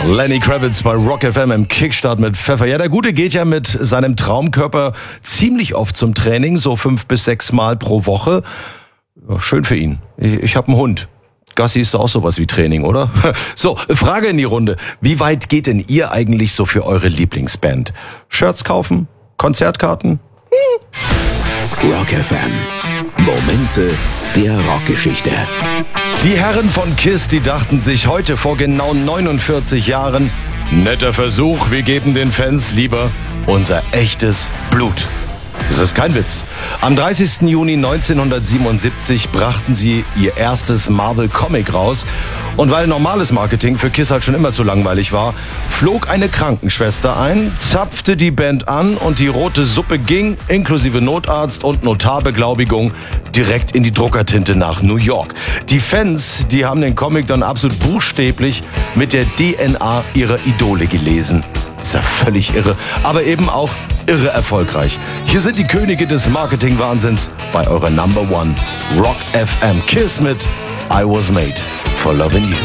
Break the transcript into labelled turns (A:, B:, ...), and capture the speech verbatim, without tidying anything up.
A: Lenny Kravitz bei Rock F M im Kickstart mit Pfeffer. Ja, der Gute geht ja mit seinem Traumkörper ziemlich oft zum Training, so fünf bis sechs Mal pro Woche. Ja, schön für ihn. Ich, ich habe einen Hund. Gassi ist auch sowas wie Training, oder? So, Frage in die Runde. Wie weit geht denn ihr eigentlich so für eure Lieblingsband? Shirts kaufen? Konzertkarten?
B: Hm. Rock F M. Momente der Rockgeschichte.
A: Die Herren von KISS, die dachten sich heute vor genau neunundvierzig Jahren, netter Versuch, wir geben den Fans lieber unser echtes Blut. Das ist kein Witz. Am dreißigsten Juni neunzehnhundertsiebenundsiebzig brachten sie ihr erstes Marvel-Comic raus. Und weil normales Marketing für KISS halt schon immer zu langweilig war, flog eine Krankenschwester ein, zapfte die Band an und die rote Suppe ging, inklusive Notarzt und Notarbeglaubigung, direkt in die Druckertinte nach New York. Die Fans, die haben den Comic dann absolut buchstäblich mit der D N A ihrer Idole gelesen. Ist ja völlig irre, aber eben auch irre erfolgreich. Hier sind die Könige des Marketing-Wahnsinns bei eurer Number One Rock F M. KISS mit I Was Made for Loving You.